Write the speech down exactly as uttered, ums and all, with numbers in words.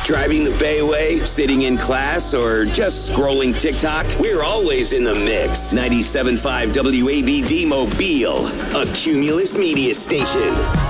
Driving the Bayway, sitting in class, or just scrolling TikTok? We're always in the mix. ninety-seven point five W A B D Mobile, a Cumulus media station.